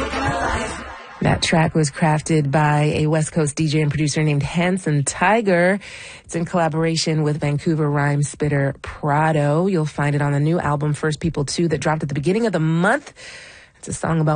That track was crafted by a West Coast DJ and producer named Hanson Tiger. It's in collaboration with Vancouver rhyme spitter Prado. You'll find it on the new album First People 2 that dropped at the beginning of the month. It's a song about